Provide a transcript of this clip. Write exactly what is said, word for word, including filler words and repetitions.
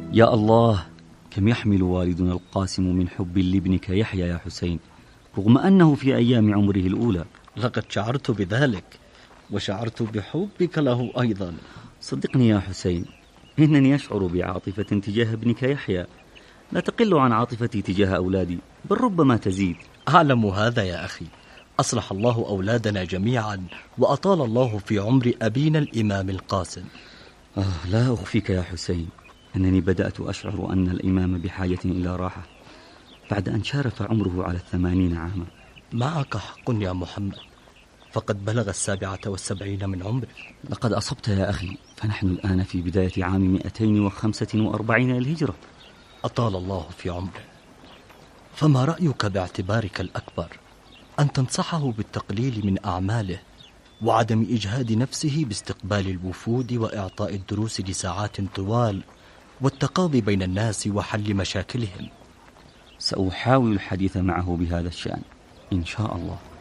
يا الله، كم يحمل والدنا القاسم من حب لابنك يحيى يا حسين، رغم أنه في أيام عمره الأولى. لقد شعرت بذلك، وشعرت بحبك له أيضا. صدقني يا حسين، إنني أشعر بعاطفة تجاه ابنك يحيى لا تقل عن عاطفتي تجاه أولادي، بل ربما تزيد. أعلم هذا يا أخي. أصلح الله أولادنا جميعا، وأطال الله في عمر أبينا الإمام القاسم. آه لا أخفيك يا حسين، أنني بدأت أشعر أن الإمام بحاجة إلى راحة بعد أن شارف عمره على الثمانين عاما. معك حق يا محمد، فقد بلغ السابعة والسبعين من عمره. لقد أصبت يا أخي، فنحن الآن في بداية عام مئتين وخمسة وأربعين الهجرة. أطال الله في عمره. فما رأيك باعتبارك الأكبر أن تنصحه بالتقليل من أعماله وعدم إجهاد نفسه باستقبال الوفود وإعطاء الدروس لساعات طوال والتقاضي بين الناس وحل مشاكلهم؟ سأحاول الحديث معه بهذا الشأن إن شاء الله.